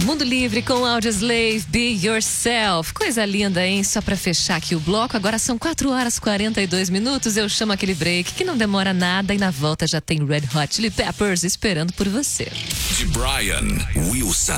Mundo Livre com Audioslave, Be Yourself. Coisa linda, hein? Só pra fechar aqui o bloco, agora são 4h42. Eu chamo aquele break que não demora nada e na volta já tem Red Hot Chili Peppers esperando por você. De Brian Wilson.